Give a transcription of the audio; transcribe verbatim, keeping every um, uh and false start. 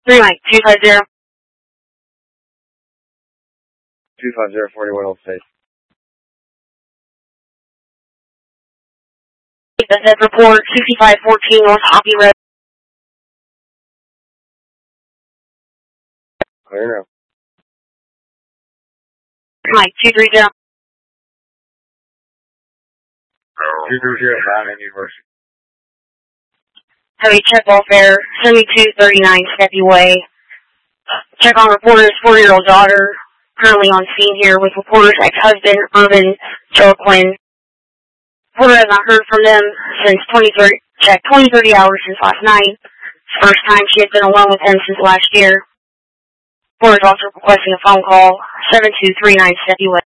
Three Mike, two five zero. two five zero, forty-one Old State. The Fed report, sixty-five fourteen North Hoppy Road. Clear now. Mike, two three zero. two three zero, Bowden University. Heavy check welfare, seventy-two thirty-nine Steppy Way. Check on reporter's four-year-old daughter, currently on scene here with reporter's ex-husband, Urban Joaquin. Reporter has not heard from them since twenty, thirty, check twenty, thirty hours since last night. It's the first time she had been alone with him since last year. Reporter is also requesting a phone call, seven two three nine Steppy Way.